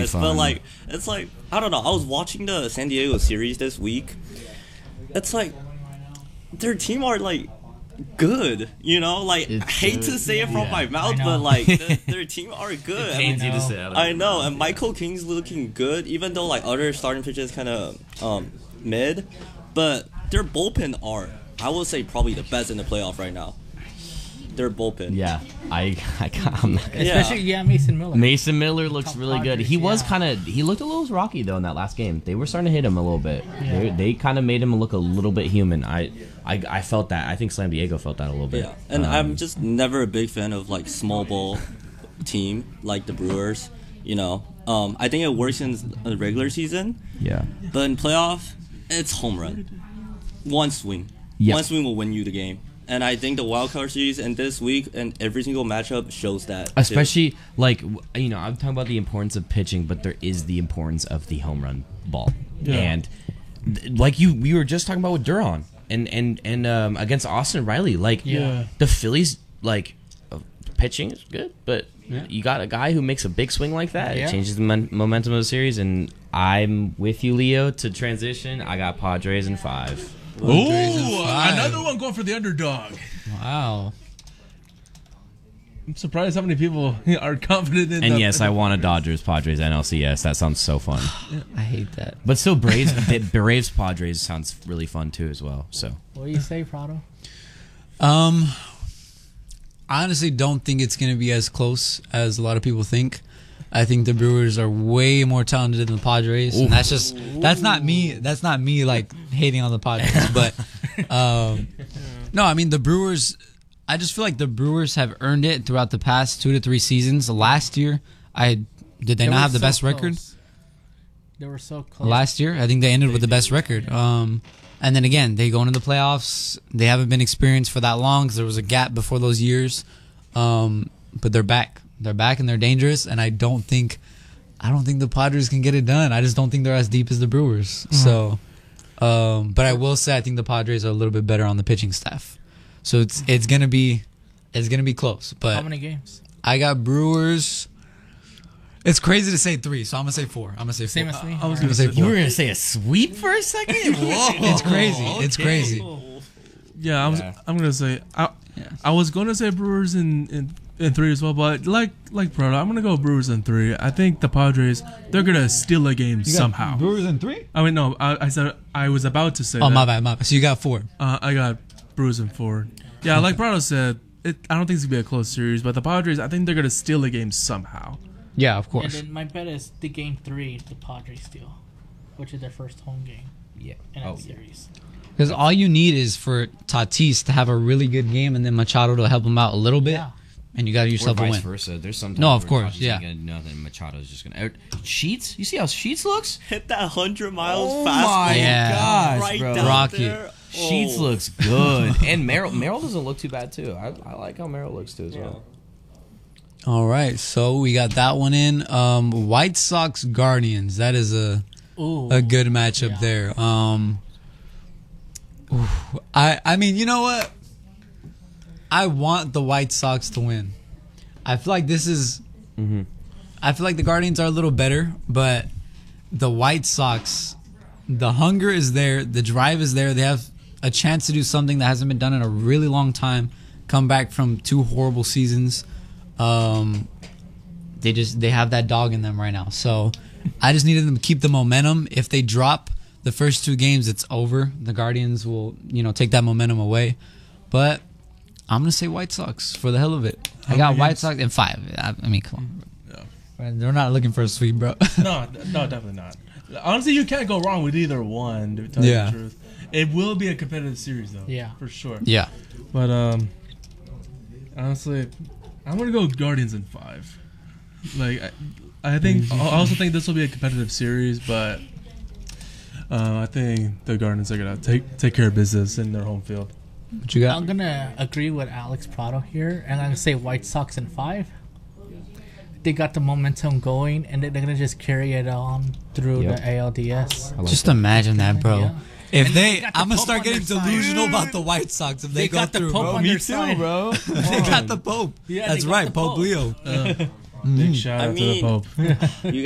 this, but like it's like I don't know. I was watching the San Diego series this week. It's like their team are like good, you know. Like I hate to say it from my mouth, but like their team are good. Pains you to say. I know, and Michael King's looking good, even though like other starting pitchers kind of mid, but their bullpen are, I would say, probably the best in the playoff right now. Their bullpen. Yeah, I'm not gonna. Especially Mason Miller. Mason Miller looks really good. Padres, He was he looked a little rocky though in that last game. They were starting to hit him a little bit. They kind of made him look a little bit human. I felt that. I think San Diego felt that a little bit. Yeah, and I'm just never a big fan of like small ball team like the Brewers. You know, I think it works in the regular season. Yeah. But in playoff, it's home run. One swing. Yep. One swing will win you the game. And I think the wild card series and this week and every single matchup shows that. Especially, like, you know, I'm talking about the importance of pitching, but there is the importance of the home run ball. Yeah. And like we were just talking about with Duran and against Austin Riley, like the Phillies, like pitching is good, but you got a guy who makes a big swing like that. It changes the momentum of the series, and I'm with you, Leo, to transition. I got Padres in 5. Ooh, another one going for the underdog. Wow. I'm surprised how many people are confident in And yes, I want a Dodgers Padres NLCS. That sounds so fun. I hate that. But still, Braves Padres sounds really fun too as well. So what do you say, Prado? I honestly don't think it's going to be as close as a lot of people think. I think the Brewers are way more talented than the Padres. And that's not me like hating on the Padres, but no, I mean the Brewers, I just feel like the Brewers have earned it throughout the past 2 to 3 seasons. Last year, did they not have the best record? They were so close. Last year, I think they ended with the best record. And then again, they go into the playoffs. They haven't been experienced for that long because there was a gap before those years. But they're back. They're back and they're dangerous. And I don't think the Padres can get it done. I just don't think they're as deep as the Brewers. So, but I will say I think the Padres are a little bit better on the pitching staff. So it's gonna be close. But how many games? I got Brewers. It's crazy to say 3, so I'm gonna say 4. I'm gonna say 4. Same as me. I was gonna say 4. you were gonna say a sweep for a second? Whoa, it's crazy. Okay. It's crazy. Yeah, I'm gonna say I was gonna say Brewers in 3 as well, but like Proto, I'm gonna go Brewers in 3. I think the Padres, they're gonna steal a game somehow. Brewers in 3? I mean, no, I said I was about to say. Oh, my bad. So you got 4. I got Brewers in 4. Yeah, like Proto said, I don't think it's gonna be a close series, but the Padres, I think they're gonna steal a game somehow. Yeah, of course. And then my bet is the game 3, the Padres steal, which is their first home game. Yeah. In that series. Because all you need is for Tatis to have a really good game, and then Machado to help him out a little bit. Yeah. And you got yourself a win. Vice versa. There's sometimes no, of course, yeah. Gonna know that Machado's just gonna. Sheets. You see how Sheets looks? Hit that 100 miles fastball. My gosh, right bro. down Rocky. there. Sheets looks good, and Merrill doesn't look too bad too. I like how Merrill looks too as well. All right, so we got that one in. White Sox Guardians. That is a good matchup there. I mean, you know what? I want the White Sox to win. I feel like this is. I feel like the Guardians are a little better, but the White Sox, the hunger is there, the drive is there. They have a chance to do something that hasn't been done in a really long time. Come back from 2 horrible seasons. They have that dog in them right now. So I just needed them to keep the momentum. If they drop the first 2 games, it's over. The Guardians will, take that momentum away. But I'm gonna say White Sox for the hell of it. I got White Sox in 5. I mean, come on. Yeah. They're not looking for a sweep, bro. No, definitely not. Honestly, you can't go wrong with either one. To tell you the truth, it will be a competitive series, though. Yeah, for sure. Yeah, but honestly, I'm gonna go Guardians in 5. Like, I think I also think this will be a competitive series, but I think the Guardians are gonna take care of business in their home field. What you got? I'm gonna agree with Alex Prado here, and I'm gonna say White Sox in 5. They got the momentum going, and they're gonna just carry it on through the ALDS. Just imagine that, bro. Yeah. If I'm gonna start getting delusional about the White Sox if they go through, bro. Me too, bro. They got the Pope. Yeah, that's right, Pope Leo. Big shout out to the Pope. You